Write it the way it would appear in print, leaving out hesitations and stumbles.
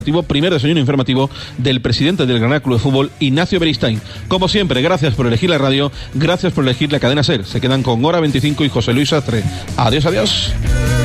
Primer desayuno informativo del presidente del Granada Club de Fútbol, Ignacio Beristain. Como siempre, gracias por elegir la radio, gracias por elegir la cadena SER. Se quedan con Hora 25 y José Luis Sastre. Adiós, adiós.